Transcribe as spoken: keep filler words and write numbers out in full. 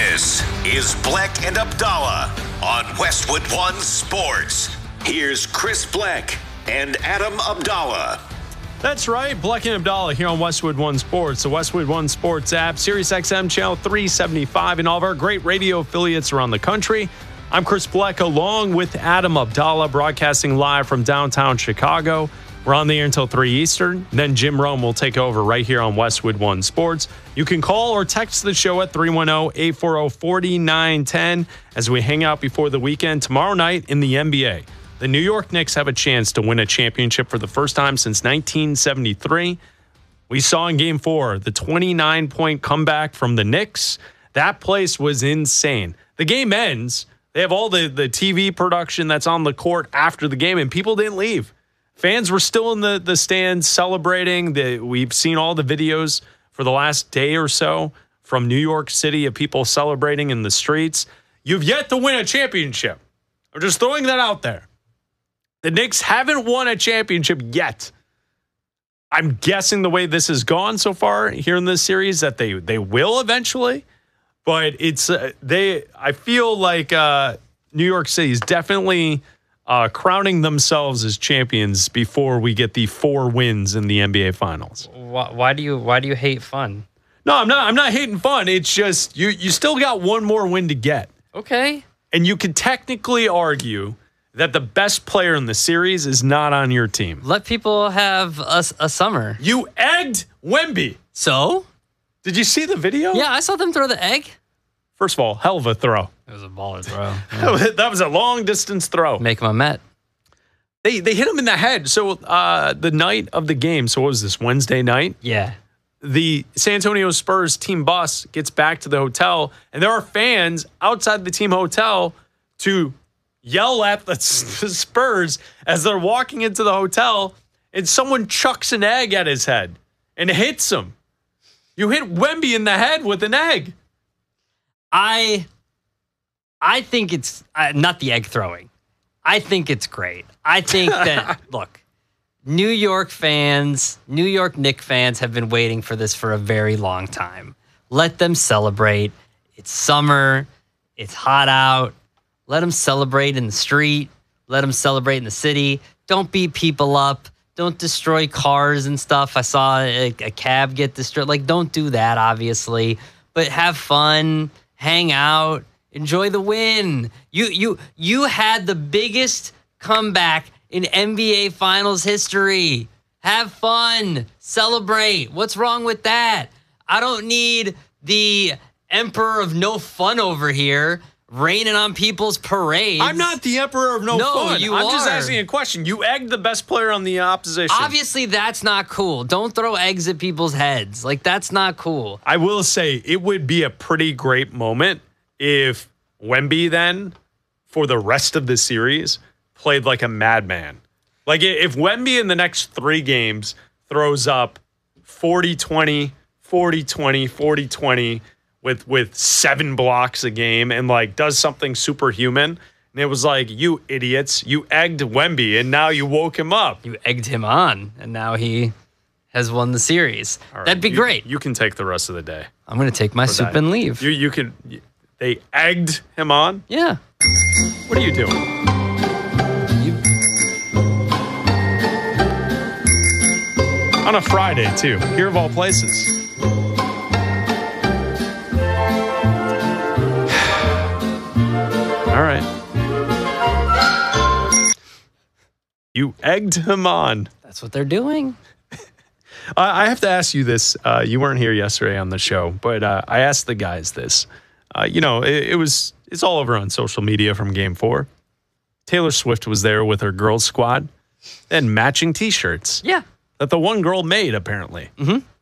This is Bleck and Abdallah on Westwood One Sports. Here's Chris Bleck and Adam Abdallah. That's right, Bleck and Abdallah here on Westwood One Sports, the Westwood One Sports app, Sirius X M channel three seventy-five, and all of our great radio affiliates around the country. I'm Chris Bleck along with Adam Abdallah, broadcasting live from downtown Chicago. We're on the air until three Eastern. Then Jim Rome will take over right here on Westwood One Sports. You can call or text the show at three one zero, eight four zero, four nine one zero as we hang out before the weekend. Tomorrow night in the N B A, the New York Knicks have a chance to win a championship for the first time since nineteen seventy-three. We saw in Game four the twenty-nine point comeback from the Knicks. That place was insane. The game ends. They have all the, the T V production that's on the court after the game, and people didn't leave. Fans were still in the, the stands celebrating. The, we've seen all the videos for the last day or so from New York City of people celebrating in the streets. You've yet to win a championship. I'm just throwing that out there. The Knicks haven't won a championship yet. I'm guessing the way this has gone so far here in this series that they, they will eventually. But it's uh, they. I feel like uh, New York City is definitely uh, crowning themselves as champions before we get the four wins in the N B A Finals. Why, why do you Why do you hate fun? No, I'm not. I'm not hating fun. It's just you. You still got one more win to get. Okay. And you could technically argue that the best player in the series is not on your team. Let people have a, a summer. You egged Wemby. So? Did you see the video? Yeah, I saw them throw the egg. First of all, hell of a throw. It was a baller throw. Yeah. That was a long distance throw. Make him a Met. They they hit him in the head. So uh, the night of the game, so what was this, Wednesday night? Yeah. The San Antonio Spurs team bus gets back to the hotel, and there are fans outside the team hotel to yell at the Spurs as they're walking into the hotel, and someone chucks an egg at his head and hits him. You hit Wemby in the head with an egg. I I think it's uh, not the egg throwing. I think it's great. I think that, look, New York fans, New York Knicks fans have been waiting for this for a very long time. Let them celebrate. It's summer. It's hot out. Let them celebrate in the street. Let them celebrate in the city. Don't beat people up. Don't destroy cars and stuff. I saw a, a cab get destroyed. Like, don't do that, obviously. But have fun. Hang out, enjoy the win. You you you had the biggest comeback in N B A Finals history. Have fun, celebrate. What's wrong with that? I don't need the emperor of no fun over here raining on people's parades. I'm not the emperor of no, no fun. You I'm are. just asking a question. You egged the best player on the opposition. Obviously, that's not cool. Don't throw eggs at people's heads. Like, that's not cool. I will say it would be a pretty great moment if Wemby then, for the rest of the series, played like a madman. Like, if Wemby in the next three games throws up forty twenty, forty twenty, forty twenty, with with seven blocks a game and like does something superhuman. And it was like, you idiots, you egged Wemby and now you woke him up. You egged him on and now he has won the series. Right, That'd be you, great. You can take the rest of the day. I'm going to take my soup that. and leave. You you can, they egged him on? Yeah. What are you doing? You, on a Friday too, here of all places. All right. You egged him on. that's what they're doing. I have to ask you this. Uh, you weren't here yesterday on the show, but uh, I asked the guys this. Uh, you know, it, it was it's all over on social media from Game Four. Taylor Swift was there with her girls' squad and matching T-shirts. Yeah. That the one girl made, apparently. Mm-hmm.